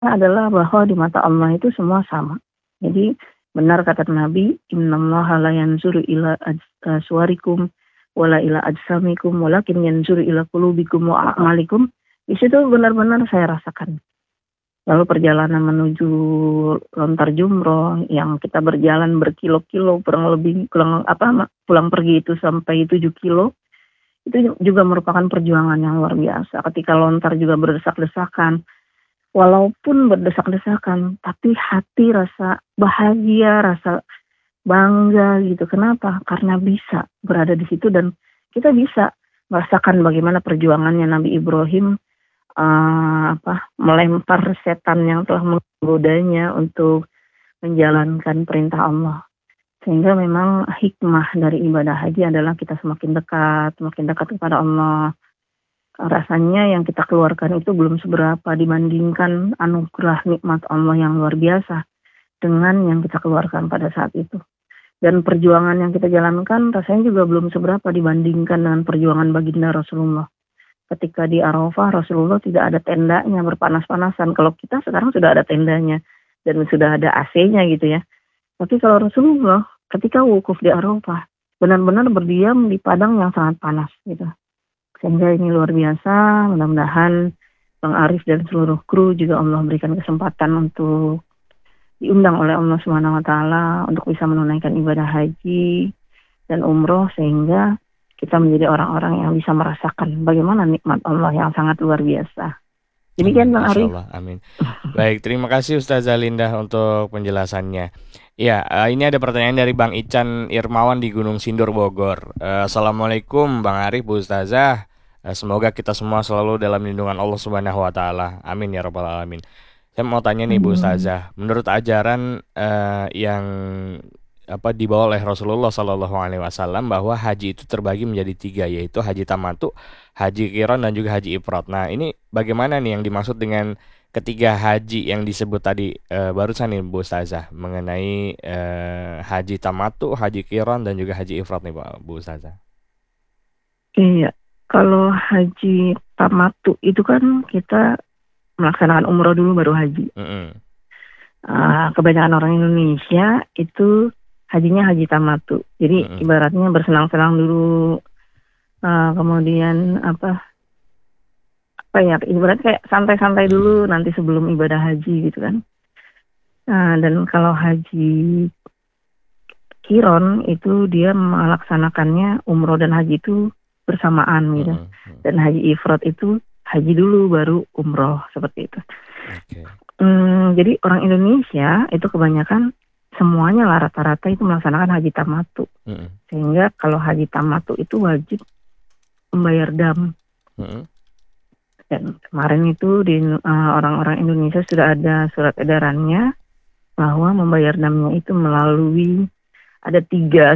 adalah bahwa di mata Allah itu semua sama. Jadi benar kata Nabi, innallaha la yanzuru ila suwarikum wala ila ajsamikum walakin yanzuru ila qulubikum wa a'malikum. Di situ benar-benar saya rasakan. Lalu perjalanan menuju lontar jumroh yang kita berjalan berkilo-kilo pulang pergi itu sampai 7 kilo, itu juga merupakan perjuangan yang luar biasa. Ketika lontar juga berdesak-desakan, walaupun berdesak-desakan, tapi hati rasa bahagia, rasa bangga gitu. Kenapa? Karena bisa berada di situ dan kita bisa merasakan bagaimana perjuangannya Nabi Ibrahim melempar setan yang telah menggodanya untuk menjalankan perintah Allah. Sehingga memang hikmah dari ibadah haji adalah kita semakin dekat kepada Allah. Rasanya yang kita keluarkan itu belum seberapa dibandingkan anugerah nikmat Allah yang luar biasa dengan yang kita keluarkan pada saat itu. Dan perjuangan yang kita jalankan rasanya juga belum seberapa dibandingkan dengan perjuangan baginda Rasulullah. Ketika di Arafah, Rasulullah tidak ada tendanya berpanas-panasan. Kalau kita sekarang sudah ada tendanya dan sudah ada AC-nya gitu ya. Tapi kalau Rasulullah ketika wukuf di Arafah, benar-benar berdiam di padang yang sangat panas gitu. Sehingga ini luar biasa. Mudah-mudahan Bang Arif dan seluruh kru juga Allah berikan kesempatan untuk diundang oleh Allah Subhanahu wa taala untuk bisa menunaikan ibadah haji dan umroh, sehingga kita menjadi orang-orang yang bisa merasakan bagaimana nikmat Allah yang sangat luar biasa. Demikian Bang Arif. Amin. Baik, terima kasih Ustazah Lindah untuk penjelasannya. Ya, ini ada pertanyaan dari Bang Ican Irmawan di Gunung Sindur, Bogor. Assalamualaikum Bang Arif, Bu Ustazah. Semoga kita semua selalu dalam lindungan Allah Subhanahu wa taala. Amin ya rabbal alamin. Saya mau tanya nih Bu Ustazah, menurut ajaran yang dibawa oleh Rasulullah Shallallahu Alaihi Wasallam bahwa haji itu terbagi menjadi 3, yaitu haji tamattu, haji qiran dan juga haji ifrad. Nah, ini bagaimana nih yang dimaksud dengan ketiga haji yang disebut tadi barusan nih Bu Ustazah, mengenai haji tamattu, haji qiran dan juga haji ifrad nih Bu Ustazah? Iya, kalau haji tamattu itu kan kita melaksanakan umroh dulu baru haji. Kebanyakan orang Indonesia itu hajinya haji tamattu. Jadi ibaratnya bersenang-senang dulu, kemudian ibaratnya kayak santai-santai dulu nanti sebelum ibadah haji gitu kan. Dan kalau haji qiron itu dia melaksanakannya umroh dan haji itu bersamaan gitu. Dan haji ifrad itu haji dulu baru umroh, seperti itu. Okay. Jadi orang Indonesia itu kebanyakan semuanya lah rata-rata itu melaksanakan haji tamattu. Sehingga kalau haji tamattu itu wajib membayar dam. Dan kemarin itu di orang-orang Indonesia sudah ada surat edarannya bahwa membayar damnya itu melalui ada tiga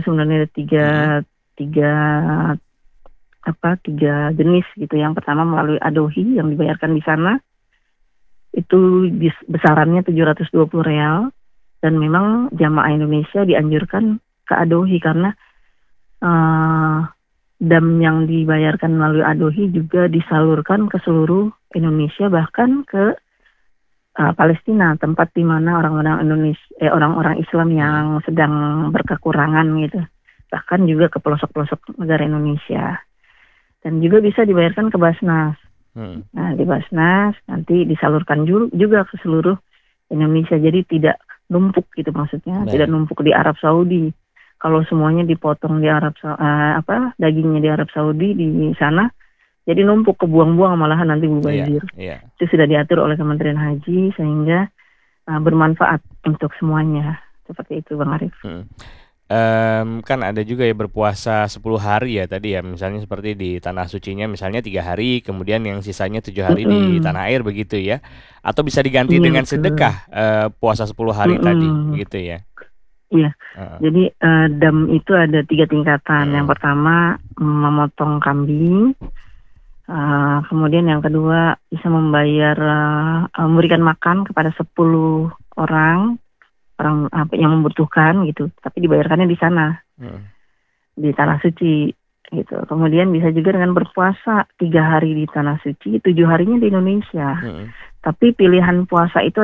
jenis gitu. Yang pertama melalui adohi yang dibayarkan di sana. Itu besarannya 720 real. Dan memang jamaah Indonesia dianjurkan ke adohi karena dam yang dibayarkan melalui adohi juga disalurkan ke seluruh Indonesia, bahkan ke Palestina, tempat di mana orang-orang Islam yang sedang berkekurangan gitu. Bahkan juga ke pelosok-pelosok negara Indonesia. Dan juga bisa dibayarkan ke Basnas. Nah, di Basnas nanti disalurkan juga ke seluruh Indonesia. Jadi tidak numpuk gitu maksudnya, tidak numpuk di Arab Saudi. Kalau semuanya dipotong di dagingnya di Arab Saudi di sana, jadi numpuk, kebuang-buang malahan nanti mubazir. Itu sudah diatur oleh Kementerian Haji sehingga bermanfaat untuk semuanya. Seperti itu Bang Arif. Kan ada juga ya berpuasa 10 hari ya tadi ya, misalnya seperti di tanah sucinya misalnya 3 hari, kemudian yang sisanya 7 hari di tanah air begitu ya, atau bisa diganti dengan sedekah puasa 10 hari tadi gitu ya. Iya, jadi dam itu ada 3 tingkatan. Yang pertama memotong kambing, kemudian yang kedua bisa membayar memberikan makan kepada 10 orang yang membutuhkan gitu, tapi dibayarkannya di sana di tanah suci. gitu. Kemudian bisa juga dengan berpuasa 3 hari di tanah suci, 7 harinya di Indonesia. Tapi pilihan puasa itu